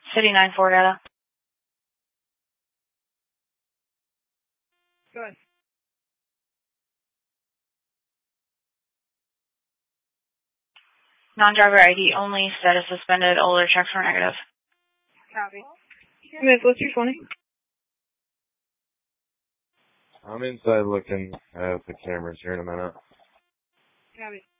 City 9-4 data. Go ahead. Non-driver ID only, status suspended, older checks were negative. Copy. Miss, what's your 20? I'm inside looking at the cameras here in a minute. Copy.